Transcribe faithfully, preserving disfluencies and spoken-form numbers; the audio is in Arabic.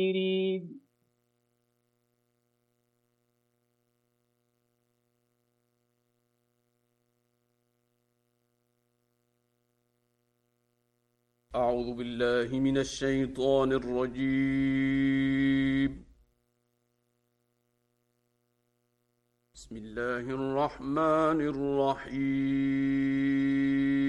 يريد. أعوذ بالله من الشيطان الرجيم. بسم الله الرحمن الرحيم.